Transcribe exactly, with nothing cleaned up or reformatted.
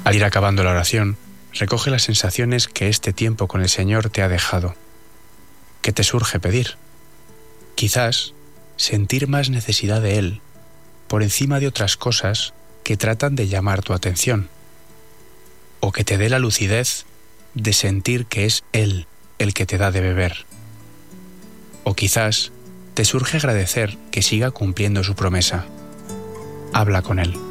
Al ir acabando la oración, recoge las sensaciones que este tiempo con el Señor te ha dejado. ¿Qué te surge pedir? Quizás sentir más necesidad de Él, por encima de otras cosas que tratan de llamar tu atención, o que te dé la lucidez de sentir que es Él el que te da de beber. O quizás te surge agradecer que siga cumpliendo su promesa. Habla con Él.